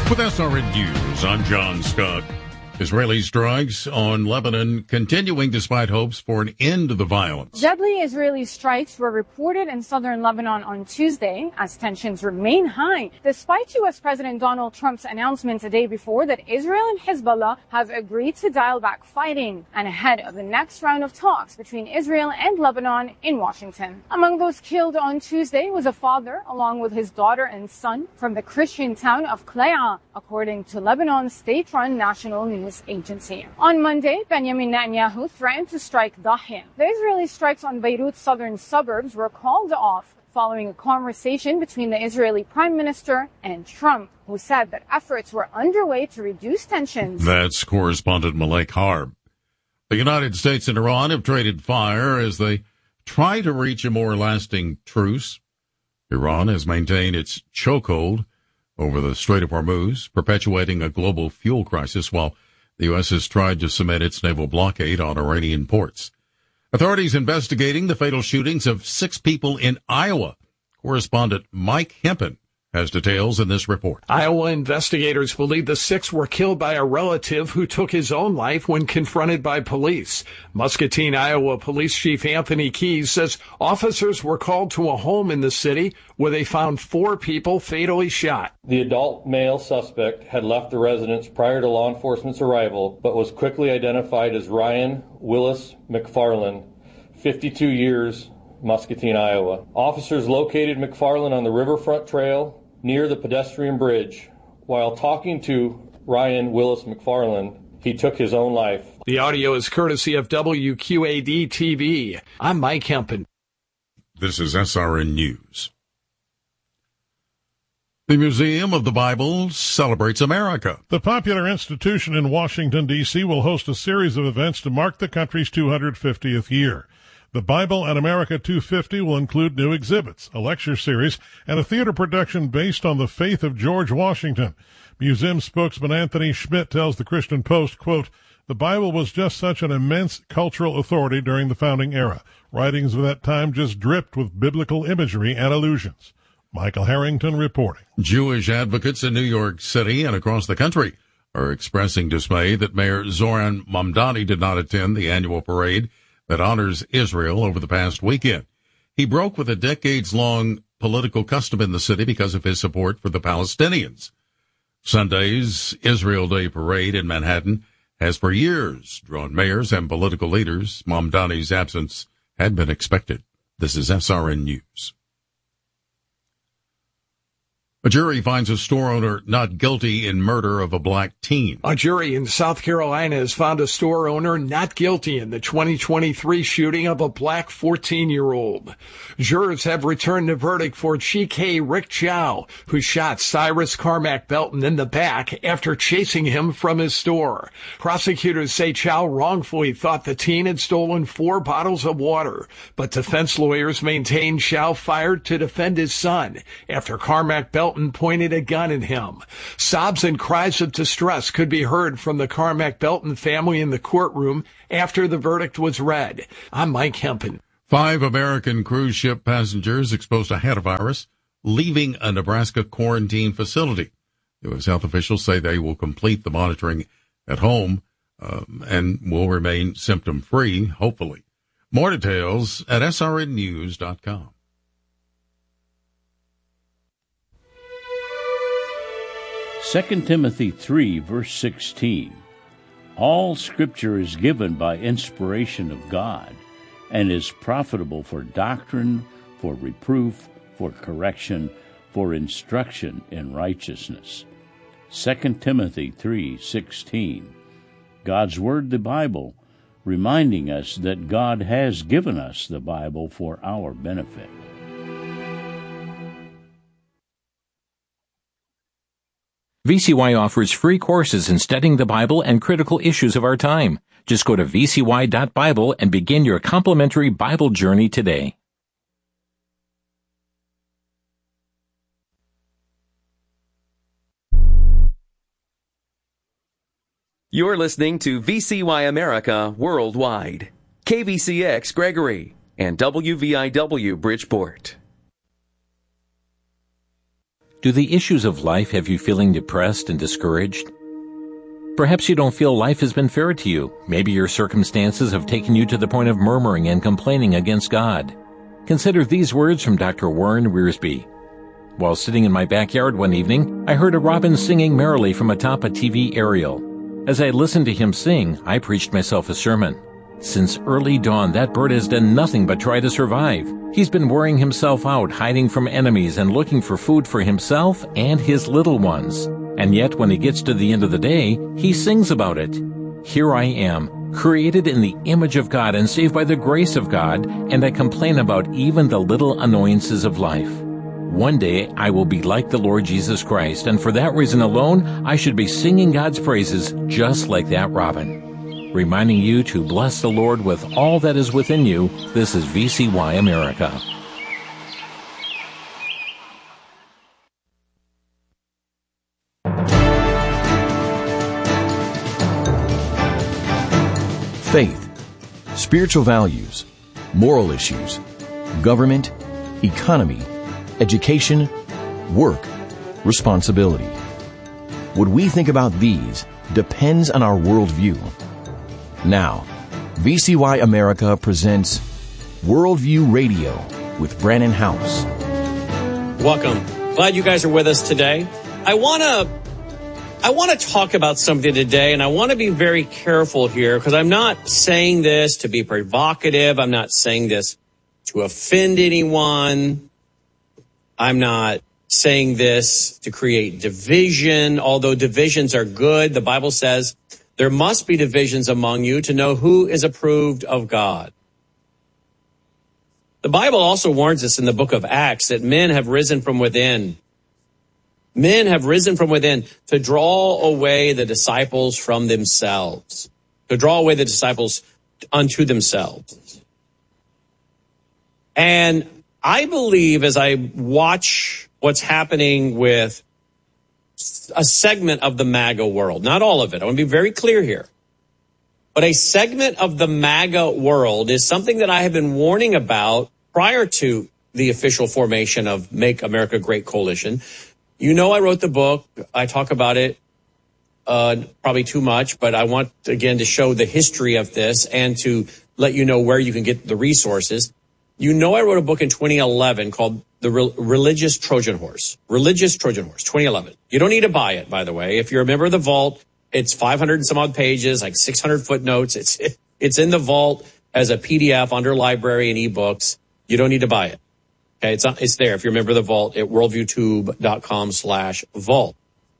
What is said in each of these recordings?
With SRN News, I'm John Scott. Israeli strikes on Lebanon continuing despite hopes for an end to the violence. Deadly Israeli strikes were reported in southern Lebanon on Tuesday as tensions remain high, despite U.S. President Donald Trump's announcement a day before that Israel and Hezbollah have agreed to dial back fighting and ahead of the next round of talks between Israel and Lebanon in Washington. Among those killed on Tuesday was a father along with his daughter and son from the Christian town of Klai'a, according to Lebanon's state-run national news agency. On Monday, Benjamin Netanyahu threatened to strike Dahya. The Israeli strikes on Beirut's southern suburbs were called off following a conversation between the Israeli Prime Minister and Trump, who said that efforts were underway to reduce tensions. That's correspondent Malek Harb. The United States and Iran have traded fire as they try to reach a more lasting truce. Iran has maintained its chokehold over the Strait of Hormuz, perpetuating a global fuel crisis, while the U.S. has tried to cement its naval blockade on Iranian ports. Authorities investigating the fatal shootings of 6 people in Iowa. Correspondent Mike Hempen has details in this report. Iowa investigators believe the 6 were killed by a relative who took his own life when confronted by police. Muscatine, Iowa Police Chief Anthony Keys says officers were called to a home in the city where they found 4 people fatally shot. The adult male suspect had left the residence prior to law enforcement's arrival, but was quickly identified as Ryan Willis McFarland, 52 years, Muscatine, Iowa. Officers located McFarland on the Riverfront Trail near the pedestrian bridge. While talking to Ryan Willis McFarland, he took his own life. The audio is courtesy of WQAD TV. I'm Mike Hempen. This is SRN News. The Museum of the Bible celebrates America. The popular institution in Washington, D.C. will host a series of events to mark the country's 250th year. The Bible and America 250 will include new exhibits, a lecture series, and a theater production based on the faith of George Washington. Museum spokesman Anthony Schmidt tells the Christian Post, quote, "The Bible was just such an immense cultural authority during the founding era. Writings of that time just dripped with biblical imagery and allusions." Michael Harrington reporting. Jewish advocates in New York City and across the country are expressing dismay that Mayor Zoran Mamdani did not attend the annual parade that honors Israel over the past weekend. He broke with a decades-long political custom in the city because of his support for the Palestinians. Sunday's Israel Day parade in Manhattan has for years drawn mayors and political leaders. Mamdani's absence had been expected. This is SRN News. A jury finds a store owner not guilty in murder of a black teen. A jury in South Carolina has found a store owner not guilty in the 2023 shooting of a black 14-year-old. Jurors have returned a verdict for Chike Rick Chow, who shot Cyrus Carmack Belton in the back after chasing him from his store. Prosecutors say Chow wrongfully thought the teen had stolen 4 bottles of water, but defense lawyers maintain Chow fired to defend his son after Carmack Belton pointed a gun at him. Sobs and cries of distress could be heard from the Carmack Belton family in the courtroom after the verdict was read. I'm Mike Hempen. 5 American cruise ship passengers exposed to hantavirus leaving a Nebraska quarantine facility. U.S. health officials say they will complete the monitoring at home and will remain symptom-free, hopefully. More details at srnnews.com. 2 Timothy 3, verse 16. All Scripture is given by inspiration of God and is profitable for doctrine, for reproof, for correction, for instruction in righteousness. 2 Timothy 3:16. God's Word, the Bible, reminding us that God has given us the Bible for our benefit. VCY offers free courses in studying the Bible and critical issues of our time. Just go to vcy.bible and begin your complimentary Bible journey today. You're listening to VCY America Worldwide, KVCX Gregory, and WVIW Bridgeport. Do the issues of life have you feeling depressed and discouraged? Perhaps you don't feel life has been fair to you. Maybe your circumstances have taken you to the point of murmuring and complaining against God. Consider these words from Dr. Warren Wiersbe. While sitting in my backyard one evening, I heard a robin singing merrily from atop a TV aerial. As I listened to him sing, I preached myself a sermon. Since early dawn, that bird has done nothing but try to survive. He's been wearing himself out, hiding from enemies and looking for food for himself and his little ones. And yet, when he gets to the end of the day, he sings about it. Here I am, created in the image of God and saved by the grace of God, and I complain about even the little annoyances of life. One day, I will be like the Lord Jesus Christ, and for that reason alone, I should be singing God's praises just like that robin. Reminding you to bless the Lord with all that is within you, this is VCY America. Faith, spiritual values, moral issues, government, economy, education, work, responsibility. What we think about these depends on our worldview. Now, VCY America presents Worldview Radio with Brannon House. Welcome. Glad you guys are with us today. I want to talk about something today, and I want to be very careful here because I'm not saying this to be provocative. I'm not saying this to offend anyone. I'm not saying this to create division, although divisions are good. The Bible says there must be divisions among you to know who is approved of God. The Bible also warns us in the book of Acts that men have risen from within. Men have risen from within to draw away the disciples from themselves, to draw away the disciples unto themselves. And I believe as I watch what's happening with a segment of the MAGA world, not all of it, I want to be very clear here, but a segment of the MAGA world is something that I have been warning about prior to the official formation of Make America Great Coalition. You know, I wrote the book. I talk about it probably too much, but I want, again, to show the history of this and to let you know where you can get the resources. You know, I wrote a book in 2011 called The Religious Trojan Horse. Religious Trojan Horse, 2011. You don't need to buy it, by the way. If you're a member of the Vault, it's 500 and some odd pages, like 600 footnotes. It's in the Vault as a PDF under library and ebooks. You don't need to buy it. Okay, it's there if you're a member of the Vault at worldviewtube.com/vault.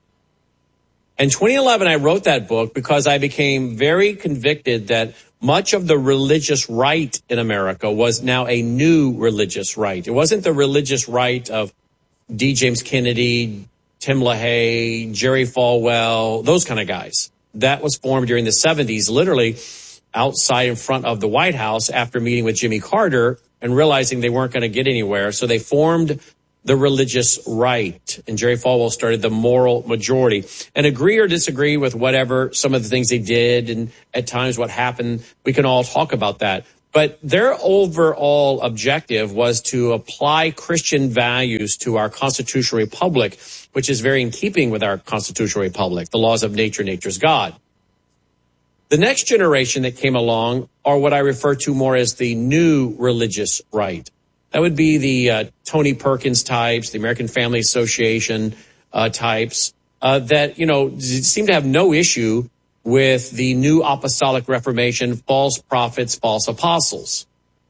In 2011, I wrote that book because I became very convicted that much of the religious right in America was now a new religious right. It wasn't the religious right of D. James Kennedy, Tim LaHaye, Jerry Falwell, those kind of guys. That was formed during the 70s, literally outside in front of the White House after meeting with Jimmy Carter and realizing they weren't going to get anywhere. So they formed the religious right, and Jerry Falwell started the moral majority. And agree or disagree with whatever, some of the things they did and at times what happened, we can all talk about that. But their overall objective was to apply Christian values to our constitutional republic, which is very in keeping with our constitutional republic, the laws of nature, nature's God. The next generation that came along are what I refer to more as the new religious right. That would be the Tony Perkins types, the American Family Association types that, you know, seem to have no issue with the new apostolic reformation, false prophets, false apostles.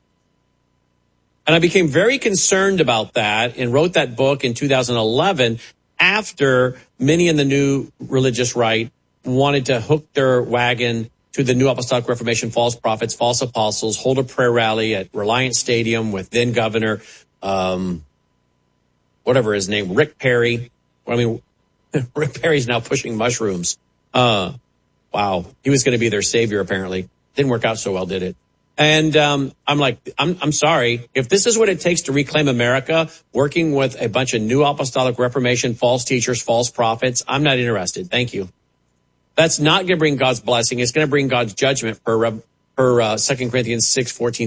And I became very concerned about that and wrote that book in 2011 after many in the new religious right wanted to hook their wagon to the new apostolic reformation, false prophets, false apostles, hold a prayer rally at Reliant Stadium with then Governor, whatever his name, Rick Perry. I mean, Rick Perry's now pushing mushrooms. Wow. He was going to be their savior, apparently. Didn't work out so well, did it? And I'm like, I'm sorry. If this is what it takes to reclaim America, working with a bunch of new apostolic reformation, false teachers, false prophets, I'm not interested. Thank you. That's not going to bring God's blessing. It's going to bring God's judgment per 2 Corinthians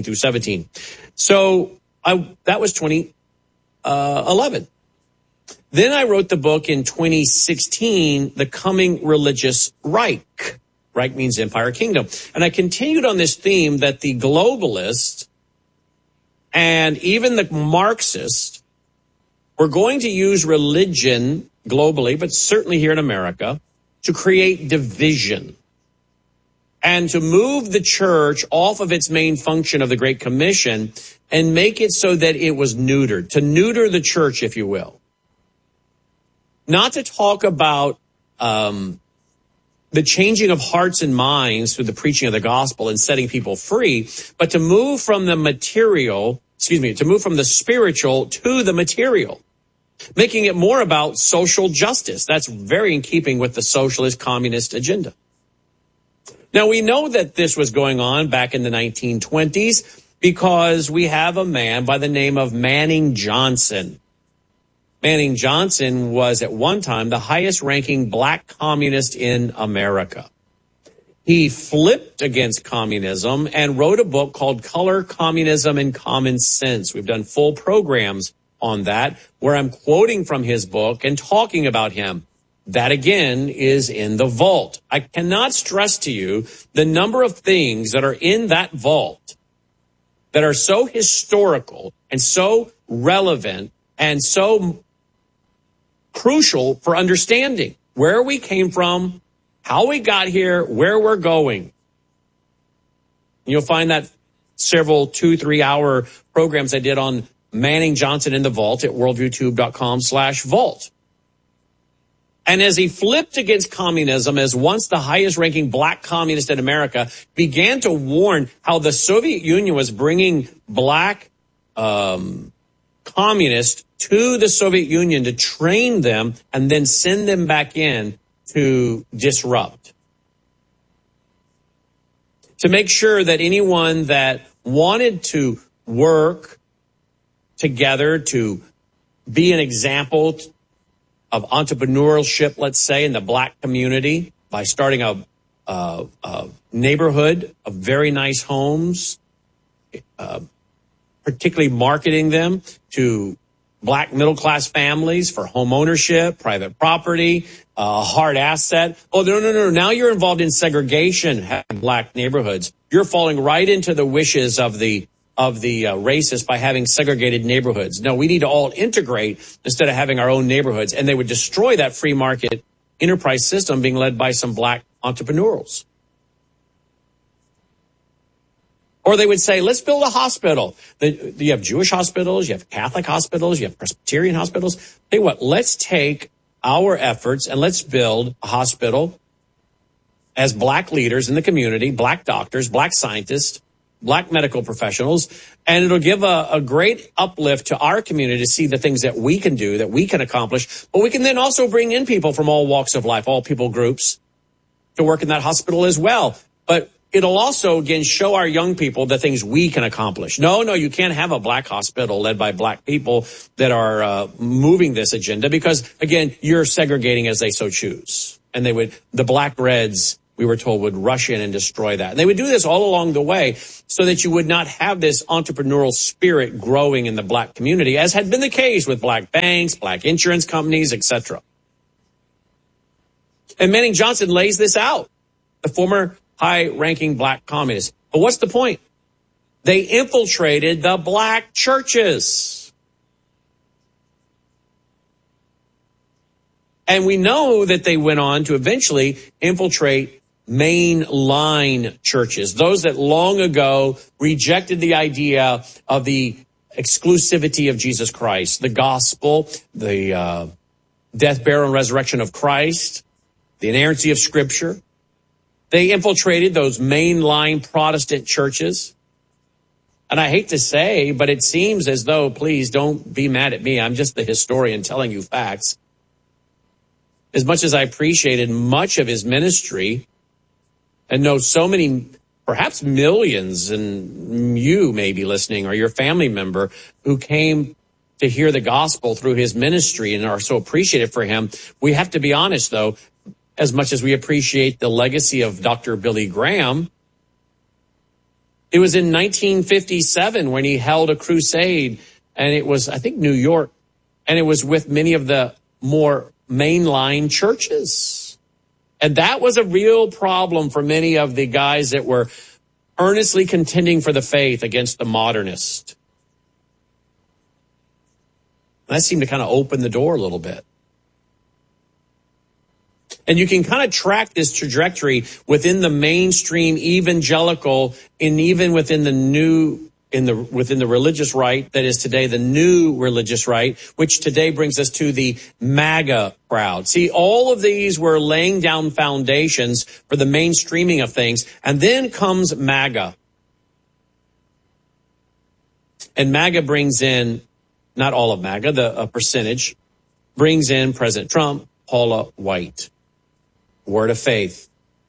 6:14-17. So that was 2011. Then I wrote the book in 2016, The Coming Religious Reich. Reich means empire, kingdom. And I continued on this theme that the globalists and even the Marxists were going to use religion globally, but certainly here in America, to create division and to move the church off of its main function of the Great Commission and make it so that it was neutered, to neuter the church, if you will. Not to talk about the changing of hearts and minds through the preaching of the gospel and setting people free, but to move from the spiritual to the material, making it more about social justice. That's very in keeping with the socialist communist agenda. Now, we know that this was going on back in the 1920s because we have a man by the name of Manning Johnson. Manning Johnson was at one time the highest ranking black communist in America. He flipped against communism and wrote a book called Color, Communism, and Common Sense. We've done full programs on that where I'm quoting from his book and talking about him. That, again, is in the vault. I cannot stress to you the number of things that are in that vault that are so historical and so relevant and so crucial for understanding where we came from, how we got here, where we're going. You'll find that several 2-3 hour programs I did on Manning Johnson in the vault at worldviewtube.com/vault. And as he flipped against communism as once the highest ranking black communist in America, began to warn how the Soviet Union was bringing black communists to the Soviet Union to train them and then send them back in to disrupt. To make sure that anyone that wanted to work together to be an example of entrepreneurship, let's say, in the black community by starting a neighborhood of very nice homes, particularly marketing them to black middle-class families for home ownership, private property, a hard asset. Oh, no. Now you're involved in segregation, having black neighborhoods. You're falling right into the wishes of the racists by having segregated neighborhoods. No, we need to all integrate instead of having our own neighborhoods. And they would destroy that free market enterprise system being led by some black entrepreneurs. Or they would say, let's build a hospital. You have Jewish hospitals, you have Catholic hospitals, you have Presbyterian hospitals. Hey, let's take our efforts and let's build a hospital as black leaders in the community, black doctors, black scientists, black medical professionals, and it'll give a great uplift to our community to see the things that we can do, that we can accomplish. But we can then also bring in people from all walks of life, all people groups, to work in that hospital as well. But it'll also, again, show our young people the things we can accomplish. No, you can't have a black hospital led by black people that are moving this agenda because, again, you're segregating as they so choose. And the black reds, we were told, would rush in and destroy that. And they would do this all along the way so that you would not have this entrepreneurial spirit growing in the black community, as had been the case with black banks, black insurance companies, etc. And Manning Johnson lays this out, the former high-ranking black communist. But what's the point? They infiltrated the black churches. And we know that they went on to eventually infiltrate mainline churches, those that long ago rejected the idea of the exclusivity of Jesus Christ, the gospel, the death, burial, and resurrection of Christ, the inerrancy of Scripture. They infiltrated those mainline Protestant churches. And I hate to say, but it seems as though, please don't be mad at me, I'm just the historian telling you facts. As much as I appreciated much of his ministry and know so many, perhaps millions, and you may be listening or your family member who came to hear the gospel through his ministry and are so appreciative for him, we have to be honest, though, as much as we appreciate the legacy of Dr. Billy Graham, it was in 1957 when he held a crusade, and it was, I think, New York, and it was with many of the more mainline churches. And that was a real problem for many of the guys that were earnestly contending for the faith against the modernist. That seemed to kind of open the door a little bit. And you can kind of track this trajectory within the mainstream evangelical and even within within the religious right that is today the new religious right, which today brings us to the MAGA crowd. See, all of these were laying down foundations for the mainstreaming of things. And then comes MAGA. And MAGA brings in, not all of MAGA, a percentage, brings in President Trump, Paula White. Word of faith.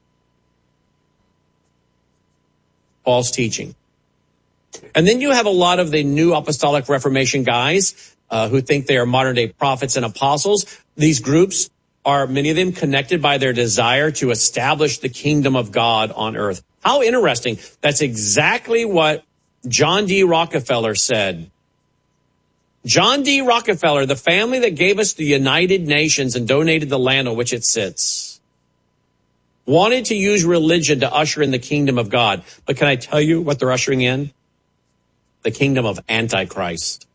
False teaching. And then you have a lot of the new apostolic Reformation guys who think they are modern day prophets and apostles. These groups are, many of them, connected by their desire to establish the kingdom of God on earth. How interesting. That's exactly what John D. Rockefeller said. John D. Rockefeller, the family that gave us the United Nations and donated the land on which it sits, wanted to use religion to usher in the kingdom of God. But can I tell you what they're ushering in? The kingdom of Antichrist.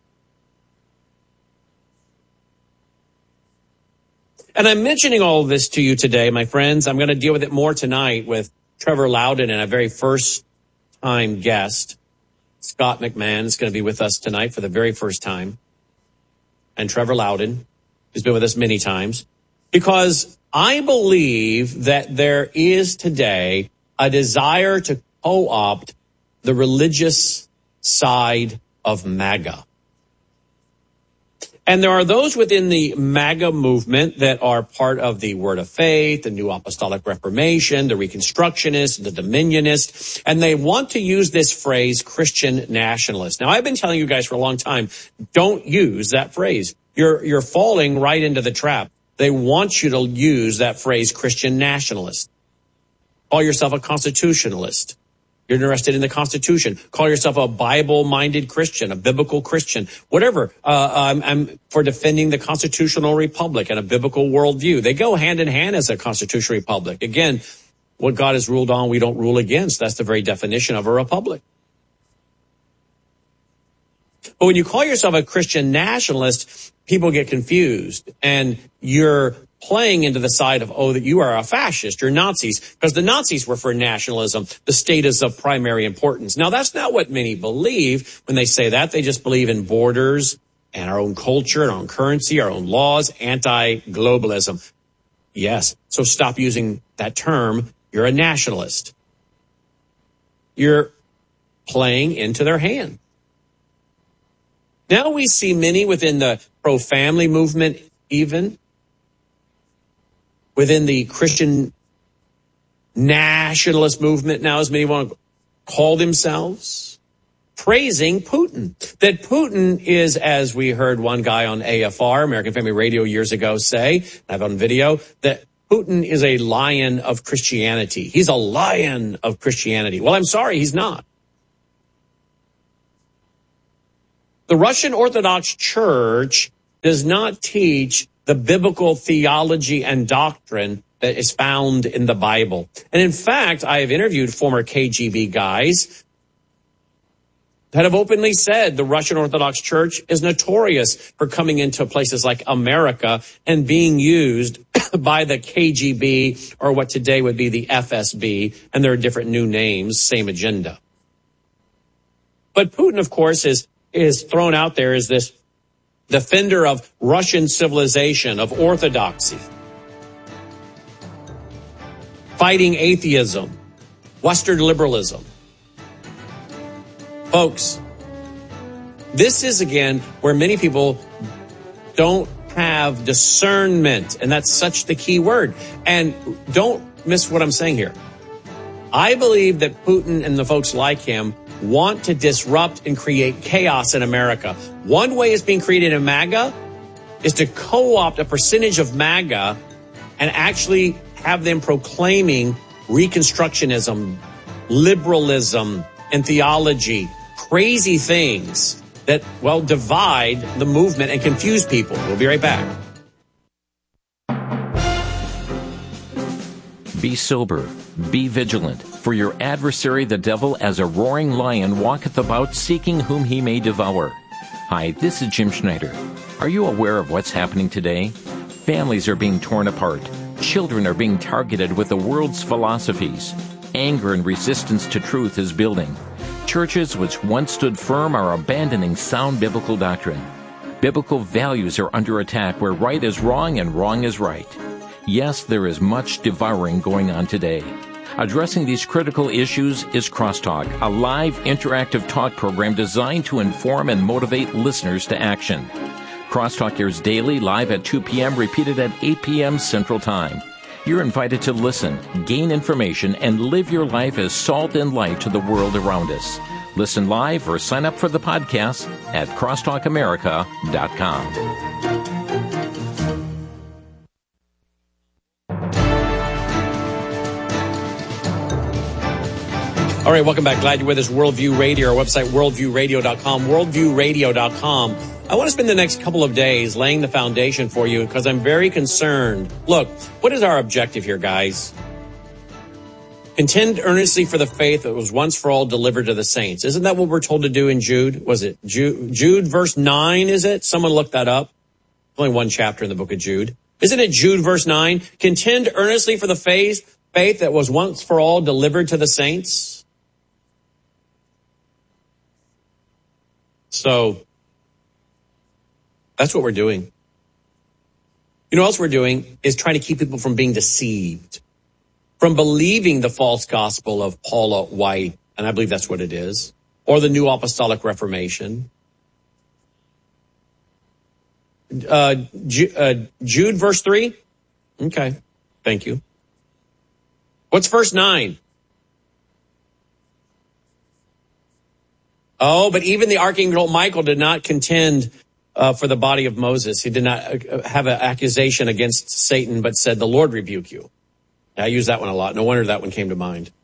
And I'm mentioning all of this to you today, my friends. I'm going to deal with it more tonight with Trevor Loudon and a very first-time guest. Scott McMahon is going to be with us tonight for the very first time. And Trevor Loudon, who's been with us many times. Because I believe that there is today a desire to co-opt the religious side of MAGA. And there are those within the MAGA movement that are part of the Word of Faith, the New Apostolic Reformation, the Reconstructionists, the Dominionists, and they want to use this phrase, Christian nationalist. Now, I've been telling you guys for a long time, don't use that phrase. You're falling right into the trap. They want you to use that phrase, Christian nationalist. Call yourself a constitutionalist. You're interested in the Constitution. Call yourself a Bible-minded Christian, a biblical Christian, whatever. I'm for defending the constitutional republic and a biblical worldview. They go hand in hand as a constitutional republic. Again, what God has ruled on, we don't rule against. That's the very definition of a republic. But when you call yourself a Christian nationalist, people get confused, and you're playing into the side of, that you are a fascist, you're Nazis, because the Nazis were for nationalism. The state is of primary importance. Now, that's not what many believe when they say that. They just believe in borders and our own culture, and our own currency, our own laws, anti-globalism. Yes, so stop using that term. You're a nationalist. You're playing into their hand. Now we see many within the pro-family movement, even within the Christian nationalist movement now, as many want to call themselves, praising Putin. That Putin is, as we heard one guy on AFR, American Family Radio, years ago say, I have on video, that Putin is a lion of Christianity. He's a lion of Christianity. Well, I'm sorry, he's not. The Russian Orthodox Church does not teach the biblical theology and doctrine that is found in the Bible. And in fact, I have interviewed former KGB guys that have openly said the Russian Orthodox Church is notorious for coming into places like America and being used by the KGB, or what today would be the FSB, and there are different new names, same agenda. But Putin, of course, is thrown out there as this defender of Russian civilization, of orthodoxy, fighting atheism, Western liberalism. Folks, this is, again, where many people don't have discernment, and that's such the key word. And don't miss what I'm saying here. I believe that Putin and the folks like him want to disrupt and create chaos in America. One way it's being created in MAGA is to co-opt a percentage of MAGA and actually have them proclaiming Reconstructionism, liberalism, and theology, crazy things that, divide the movement and confuse people. We'll be right back. Be sober, be vigilant, for your adversary the devil as a roaring lion walketh about seeking whom he may devour. Hi, this is Jim Schneider. Are you aware of what's happening today? Families are being torn apart. Children are being targeted with the world's philosophies. Anger and resistance to truth is building. Churches which once stood firm are abandoning sound biblical doctrine. Biblical values are under attack where right is wrong and wrong is right. Yes, there is much devouring going on today. Addressing these critical issues is Crosstalk, a live interactive talk program designed to inform and motivate listeners to action. Crosstalk airs daily, live at 2 p.m., repeated at 8 p.m. Central Time. You're invited to listen, gain information, and live your life as salt and light to the world around us. Listen live or sign up for the podcast at crosstalkamerica.com. All right, welcome back. Glad you're with us. Worldview Radio, our website, worldviewradio.com, worldviewradio.com. I want to spend the next couple of days laying the foundation for you because I'm very concerned. Look, what is our objective here, guys? Contend earnestly for the faith that was once for all delivered to the saints. Isn't that what we're told to do in Jude? Was it Jude verse 9, is it? Someone look that up. Only one chapter in the book of Jude. Isn't it Jude verse 9? Contend earnestly for the faith that was once for all delivered to the saints. So that's what we're doing. You know what else we're doing is trying to keep people from being deceived, from believing the false gospel of Paula White, and I believe that's what it is, or the New Apostolic Reformation. Jude verse 3? Okay, thank you. What's verse 9? Oh, but even the Archangel Michael did not contend for the body of Moses. He did not have an accusation against Satan, but said, the Lord rebuke you. I use that one a lot. No wonder that one came to mind.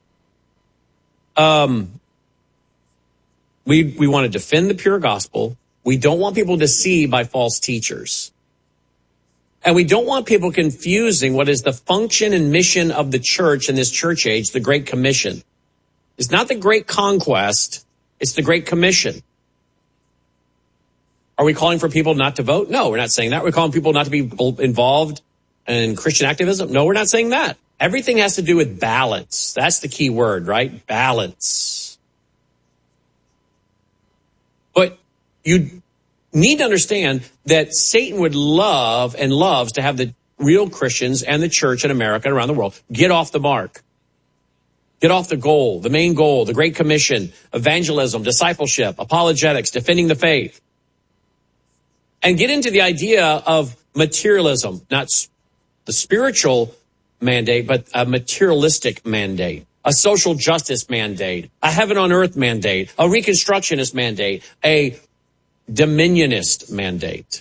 We want to defend the pure gospel. We don't want people deceived by false teachers. And we don't want people confusing what is the function and mission of the church in this church age, the Great Commission. It's not the Great Conquest. It's the Great Commission. Are we calling for people not to vote? No, we're not saying that. We're calling people not to be involved in Christian activism? No, we're not saying that. Everything has to do with balance. That's the key word, right? Balance. But you need to understand that Satan would love and loves to have the real Christians and the church in America and around the world get off the mark. Get off the goal, the main goal, the Great Commission, evangelism, discipleship, apologetics, defending the faith. And get into the idea of materialism, not the spiritual mandate, but a materialistic mandate, a social justice mandate, a heaven on earth mandate, a reconstructionist mandate, a dominionist mandate.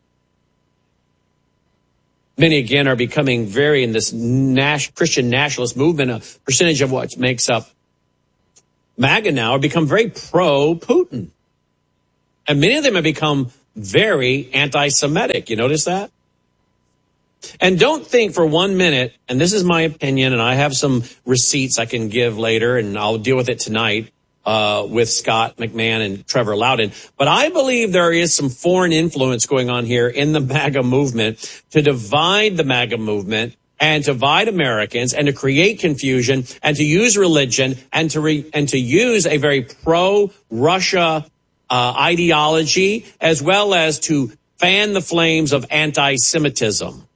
Many, again, are becoming very in this Christian nationalist movement. A percentage of what makes up MAGA now have become very pro-Putin. And many of them have become very anti-Semitic. You notice that? And don't think for 1 minute, and this is my opinion, and I have some receipts I can give later, and I'll deal with it tonight with Scott McMahon and Trevor Loudon. But I believe there is some foreign influence going on here in the MAGA movement to divide the MAGA movement and to divide Americans and to create confusion and to use religion and to use a very pro-Russia ideology as well as to fan the flames of anti-Semitism.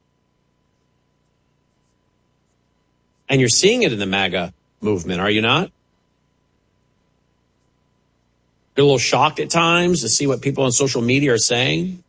And you're seeing it in the MAGA movement, are you not? You're a little shocked at times to see what people on social media are saying.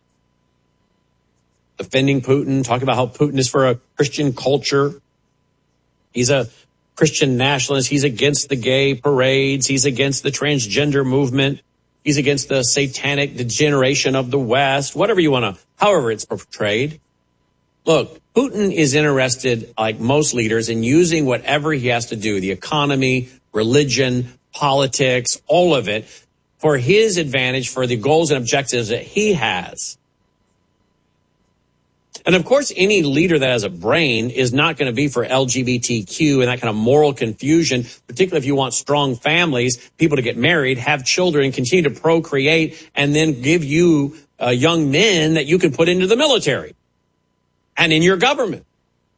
Defending Putin, talking about how Putin is for a Christian culture. He's a Christian nationalist. He's against the gay parades. He's against the transgender movement. He's against the satanic degeneration of the West. Whatever you want to, however it's portrayed. Look, Putin is interested, like most leaders, in using whatever he has to do, the economy, religion, politics, all of it, for his advantage, for the goals and objectives that he has. And of course, any leader that has a brain is not going to be for LGBTQ and that kind of moral confusion, particularly if you want strong families, people to get married, have children, continue to procreate, and then give you young men that you can put into the military and in your government.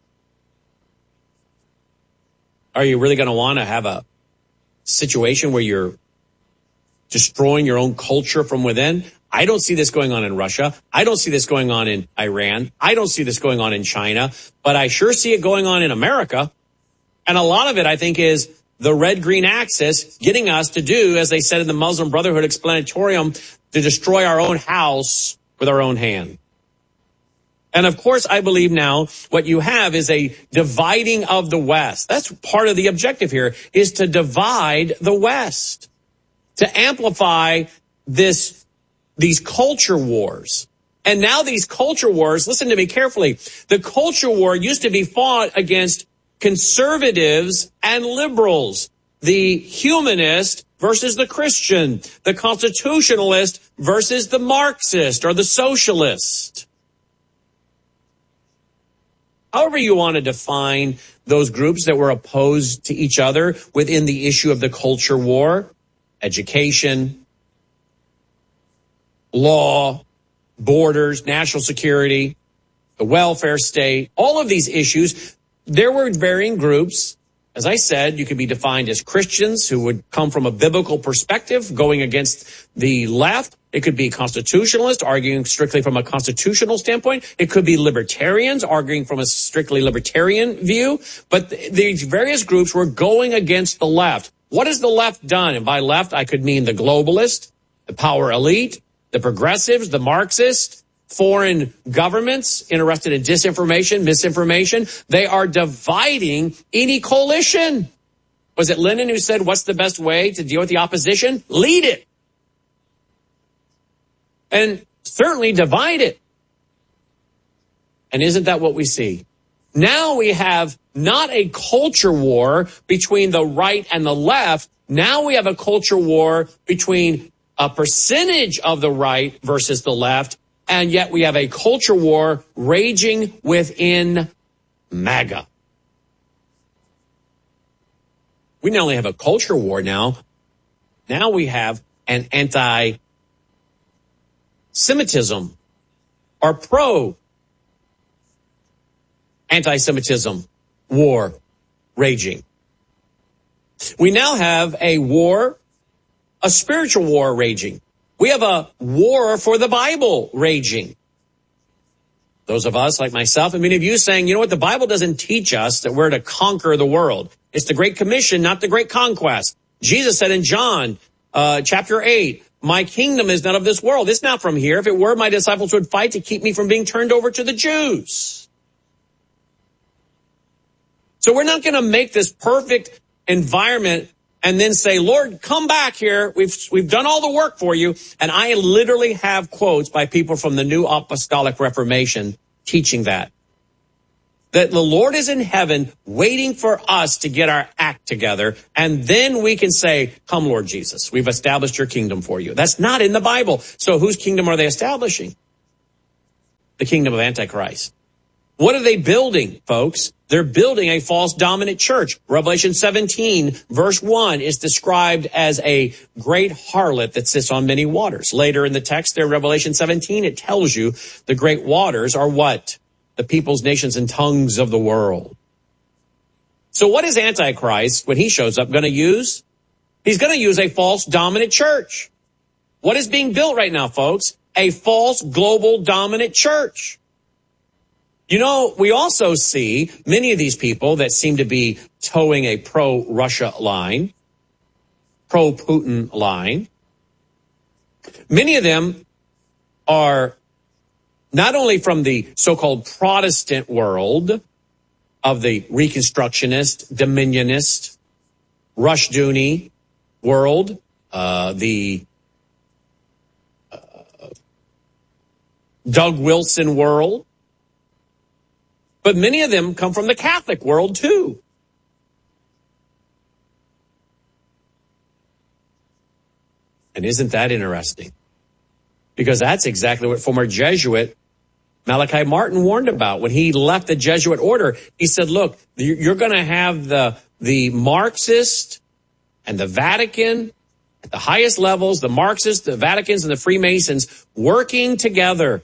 Are you really going to want to have a situation where you're destroying your own culture from within? I don't see this going on in Russia. I don't see this going on in Iran. I don't see this going on in China, but I sure see it going on in America. And a lot of it, I think, is the red-green axis getting us to do, as they said in the Muslim Brotherhood Explanatorium, to destroy our own house with our own hand. And of course, I believe now what you have is a dividing of the West. That's part of the objective here, is to divide the West, to amplify these culture wars. And now these culture wars, listen to me carefully, the culture war used to be fought against conservatives and liberals, the humanist versus the Christian, the constitutionalist versus the Marxist or the socialist. However you want to define those groups that were opposed to each other within the issue of the culture war, education, law, borders, national security, the welfare state, all of these issues, there were varying groups. As I said, you could be defined as Christians who would come from a biblical perspective going against the left. It could be constitutionalists arguing strictly from a constitutional standpoint. It could be libertarians arguing from a strictly libertarian view. But these various groups were going against the left. What has the left done? And by left, I could mean the globalist, the power elite, the progressives, the Marxists, foreign governments interested in disinformation, misinformation. They are dividing any coalition. Was it Lenin who said, what's the best way to deal with the opposition? Lead it. And certainly divide it. And isn't that what we see? Now we have not a culture war between the right and the left. Now we have a culture war between a percentage of the right versus the left. And yet we have a culture war raging within MAGA. We not only have a culture war now we have an anti-Semitism or pro-anti-Semitism war raging. We now have a war, a spiritual war raging. We have a war for the Bible raging. Those of us like myself and many of you saying, you know what, the Bible doesn't teach us that we're to conquer the world. It's the Great Commission, not the Great Conquest. Jesus said in John chapter 8, my kingdom is not of this world. It's not from here. If it were, my disciples would fight to keep me from being turned over to the Jews. So we're not going to make this perfect environment and then say, Lord, come back here. We've done all the work for you. And I literally have quotes by people from the New Apostolic Reformation teaching that the Lord is in heaven waiting for us to get our act together. And then we can say, come, Lord Jesus, we've established your kingdom for you. That's not in the Bible. So whose kingdom are they establishing? The kingdom of Antichrist. What are they building, folks? They're building a false dominant church. Revelation 17, verse 1 is described as a great harlot that sits on many waters. Later in the text there, Revelation 17, it tells you the great waters are what? The peoples, nations, and tongues of the world. So what is Antichrist, when he shows up, going to use? He's going to use a false dominant church. What is being built right now, folks? A false global dominant church. You know, we also see many of these people that seem to be towing a pro-Russia line, pro-Putin line. Many of them are not only from the so-called Protestant world of the Reconstructionist, Dominionist, Rushdoony world, the Doug Wilson world, but many of them come from the Catholic world too. And isn't that interesting? Because that's exactly what former Jesuit Malachi Martin warned about when he left the Jesuit order. He said, look, you're going to have the Marxist and the Vatican at the highest levels, the Marxists, the Vaticans, and the Freemasons working together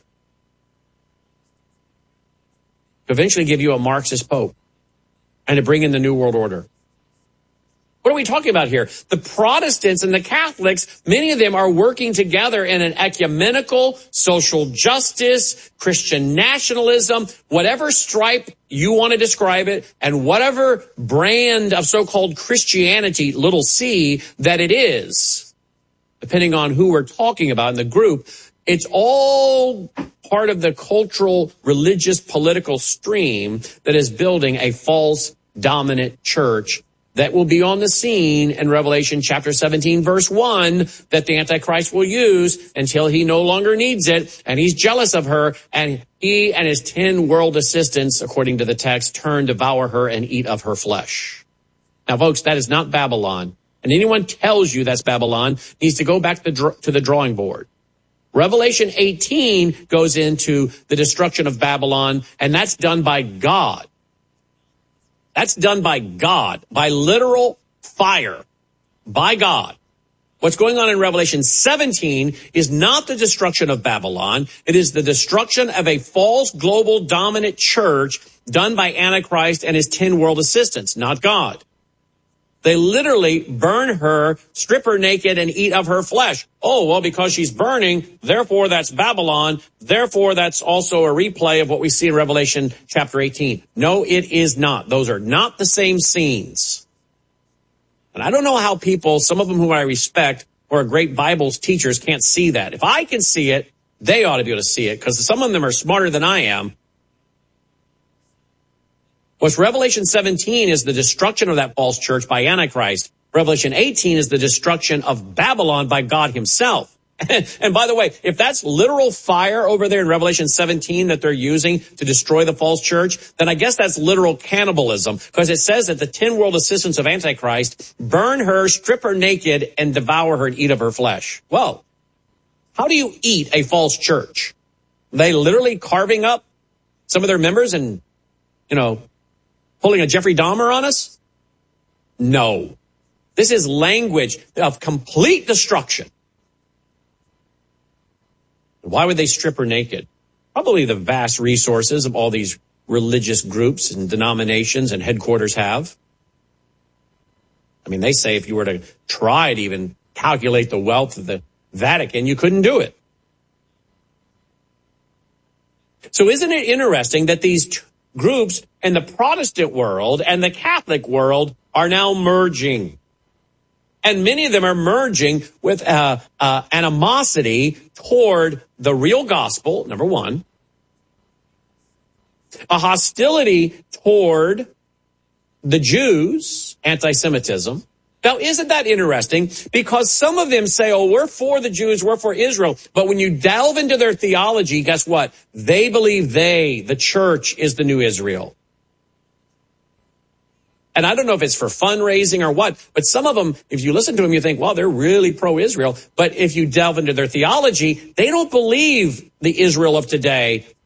to eventually give you a Marxist pope and to bring in the New World Order. What are we talking about here? The Protestants and the Catholics, many of them are working together in an ecumenical, social justice, Christian nationalism, whatever stripe you want to describe it, and whatever brand of so-called Christianity, little c, that it is, depending on who we're talking about in the group. It's all part of the cultural, religious, political stream that is building a false, dominant church that will be on the scene in Revelation chapter 17, verse 1, that the Antichrist will use until he no longer needs it, and he's jealous of her, and he and his 10 world assistants, according to the text, turn, devour her, and eat of her flesh. Now, folks, that is not Babylon. And anyone tells you that's Babylon needs to go back to the drawing board. Revelation 18 goes into the destruction of Babylon, and that's done by God. That's done by God, by literal fire, by God. What's going on in Revelation 17 is not the destruction of Babylon. It is the destruction of a false global dominant church done by Antichrist and his 10 world assistants, not God. They literally burn her, strip her naked, and eat of her flesh. Oh, well, because she's burning, therefore that's Babylon. Therefore, that's also a replay of what we see in Revelation chapter 18. No, it is not. Those are not the same scenes. And I don't know how people, some of them whom I respect, or are great Bible teachers, can't see that. If I can see it, they ought to be able to see it, because some of them are smarter than I am. What's Revelation 17 is the destruction of that false church by Antichrist. Revelation 18 is the destruction of Babylon by God himself. And by the way, if that's literal fire over there in Revelation 17 that they're using to destroy the false church, then I guess that's literal cannibalism, because it says that the 10 world assistants of Antichrist burn her, strip her naked, and devour her and eat of her flesh. Well, how do you eat a false church? Are they literally carving up some of their members and, pulling a Jeffrey Dahmer on us? No. This is language of complete destruction. Why would they strip her naked? Probably the vast resources of all these religious groups and denominations and headquarters have. I mean, they say if you were to try to even calculate the wealth of the Vatican, you couldn't do it. So isn't it interesting that these groups in the Protestant world and the Catholic world are now merging? And many of them are merging with animosity toward the real gospel, number one, a hostility toward the Jews, anti-Semitism. Now, isn't that interesting? Because some of them say, oh, we're for the Jews, we're for Israel. But when you delve into their theology, guess what? They believe the church, is the new Israel. And I don't know if it's for fundraising or what, but some of them, if you listen to them, you think, well, they're really pro-Israel. But if you delve into their theology, they don't believe the Israel of today